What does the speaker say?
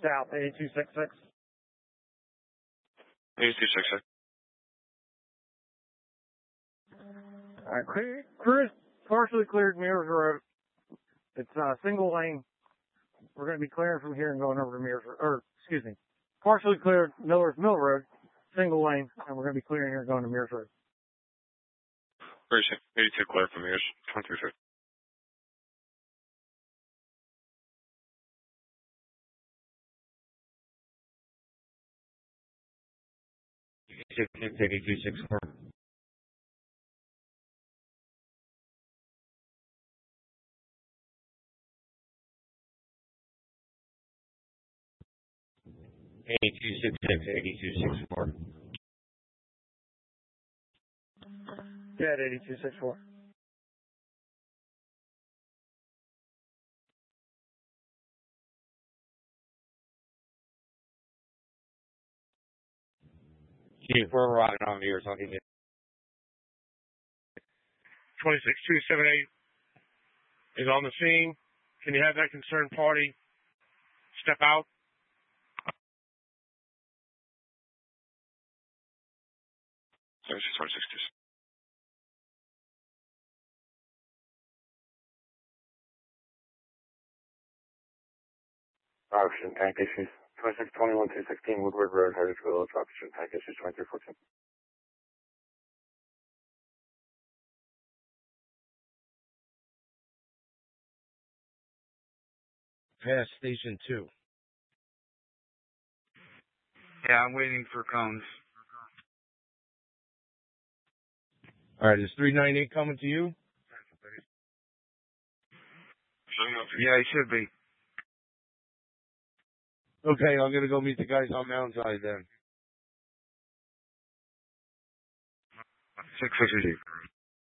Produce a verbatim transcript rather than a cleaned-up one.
South, eighty-two sixty-six. eighty-two sixty-six. Alright, clear, clear, partially cleared Mears Road. It's uh, single lane. We're going to be clearing from here and going over to Mears Road, or, excuse me, partially cleared Miller's Mill Road, single lane, and we're going to be clearing here and going to Mears Road. Appreciate it. eighty-two clear from Mears, twenty-three fifty. eighty-two sixty-four. eighty-two sixty-six, eighty-two sixty-four. Yeah, eighty-two sixty-four. Chief, we're riding on the ears. I'll give you. twenty-six two seventy-eight is on the scene. Can you have that concerned party step out? seventy-six twenty-six two. Option tank issues. twenty-six twenty-one two sixteen Woodward Road, Huddersfield. Option tank issues twenty-three fourteen. Pass station two. Yeah, I'm waiting for cones. All right, is three ninety-eight coming to you? Yeah, he should be. Okay, I'm going to go meet the guys on Mount Zion then. six fifty.